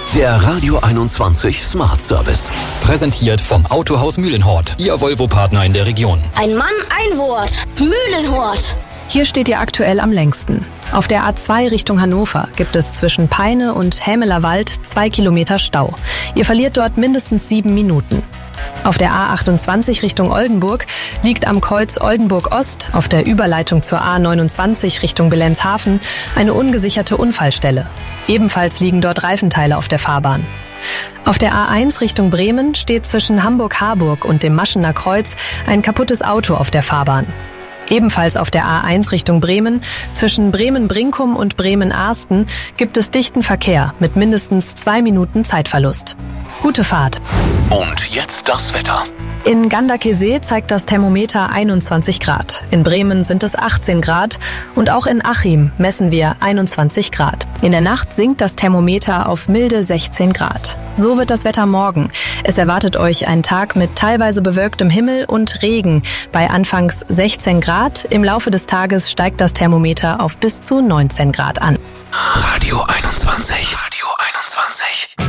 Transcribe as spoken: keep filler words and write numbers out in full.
Der Radio einundzwanzig Smart Service. Präsentiert vom Autohaus Mühlenhort, Ihr Volvo-Partner in der Region. Ein Mann, ein Wort. Mühlenhort. Hier steht ihr aktuell am längsten. Auf der A zwei Richtung Hannover gibt es zwischen Peine und Hämelerwald zwei Kilometer Stau. Ihr verliert dort mindestens sieben Minuten. Auf der A achtundzwanzig Richtung Oldenburg liegt am Kreuz Oldenburg-Ost auf der Überleitung zur A neunundzwanzig Richtung Wilhelmshaven eine ungesicherte Unfallstelle. Ebenfalls liegen dort Reifenteile auf der Fahrbahn. Auf der A eins Richtung Bremen steht zwischen Hamburg-Harburg und dem Maschener Kreuz ein kaputtes Auto auf der Fahrbahn. Ebenfalls auf der A eins Richtung Bremen, zwischen Bremen-Brinkum und Bremen-Arsten, gibt es dichten Verkehr mit mindestens zwei Minuten Zeitverlust. Gute Fahrt. Und jetzt das Wetter. In Ganderkesee zeigt das Thermometer einundzwanzig Grad. In Bremen sind es achtzehn Grad und auch in Achim messen wir einundzwanzig Grad. In der Nacht sinkt das Thermometer auf milde sechzehn Grad. So wird das Wetter morgen. Es erwartet euch ein Tag mit teilweise bewölktem Himmel und Regen. Bei anfangs sechzehn Grad, im Laufe des Tages steigt das Thermometer auf bis zu neunzehn Grad an. Radio einundzwanzig. Radio einundzwanzig.